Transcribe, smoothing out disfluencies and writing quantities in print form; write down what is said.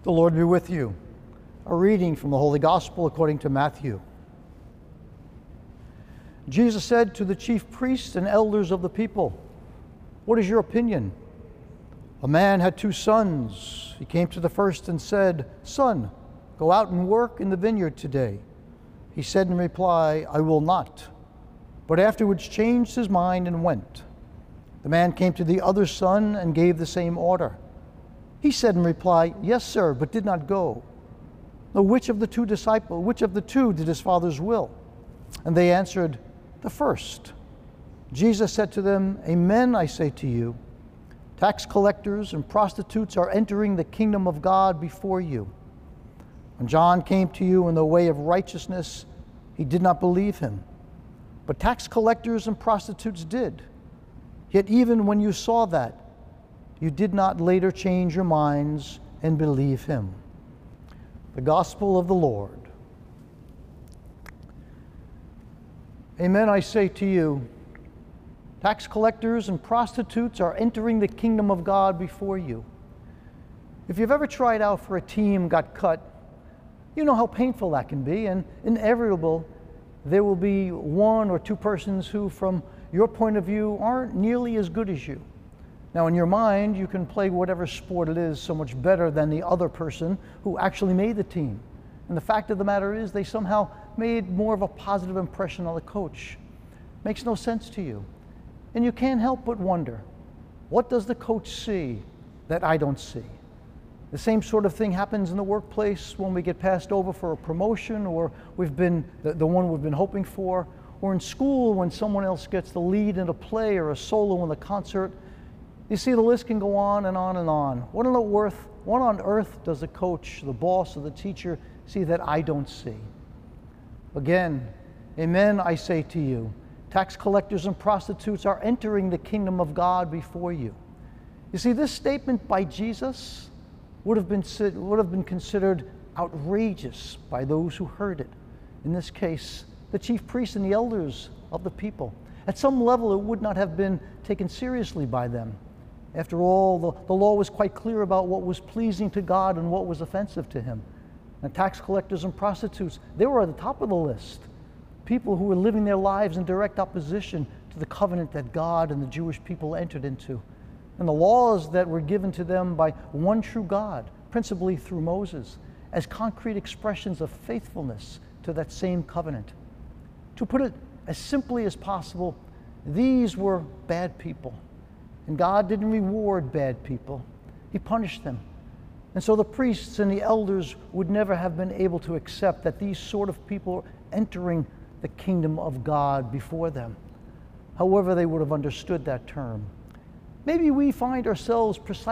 The Lord be with you. A reading from the Holy Gospel according to Matthew. Jesus said to the chief priests and elders of the people, "What is your opinion? A man had 2 sons. He came to the first and said, 'Son, go out and work in the vineyard today.' He said in reply, 'I will not,' but afterwards changed his mind and went. The man came to the other son and gave the same order. He said in reply, 'Yes, sir,' but did not go. Now, which of the two did his father's will?" And they answered, "The first." Jesus said to them, "Amen, I say to you, tax collectors and prostitutes are entering the kingdom of God before you. When John came to you in the way of righteousness, he did not believe him, but tax collectors and prostitutes did. Yet even when you saw that, you did not later change your minds and believe him." The Gospel of the Lord. Amen, I say to you, tax collectors and prostitutes are entering the kingdom of God before you. If you've ever tried out for a team, got cut, you know how painful that can be, and inevitable, there will be 1 or 2 persons who, from your point of view, aren't nearly as good as you. Now, in your mind, you can play whatever sport it is so much better than the other person who actually made the team. And the fact of the matter is, they somehow made more of a positive impression on the coach. Makes no sense to you. And you can't help but wonder, what does the coach see that I don't see? The same sort of thing happens in the workplace when we get passed over for a promotion, or we've been the one we've been hoping for, or in school when someone else gets the lead in a play or a solo in the concert. You see, the list can go on and on and on. What on earth does the coach, the boss, or the teacher see that I don't see? Again, amen, I say to you, tax collectors and prostitutes are entering the kingdom of God before you. You see, this statement by Jesus would have been considered outrageous by those who heard it. In this case, the chief priests and the elders of the people. At some level, it would not have been taken seriously by them. After all, the law was quite clear about what was pleasing to God and what was offensive to him. And tax collectors and prostitutes, they were at the top of the list. People who were living their lives in direct opposition to the covenant that God and the Jewish people entered into, and the laws that were given to them by one true God, principally through Moses, as concrete expressions of faithfulness to that same covenant. To put it as simply as possible, these were bad people. And God didn't reward bad people. He punished them. And so the priests and the elders would never have been able to accept that these sort of people were entering the kingdom of God before them. However, they would have understood that term. Maybe we find ourselves precisely